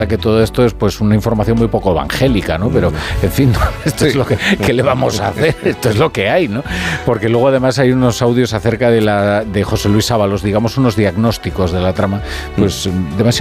que todo esto es pues una información muy poco evangélica, ¿no? Pero, en fin, esto es lo que le vamos a hacer, esto es lo que hay, ¿no? Porque luego además hay unos audios acerca de José Luis Ábalos, digamos unos diagnósticos de la trama, pues demasiado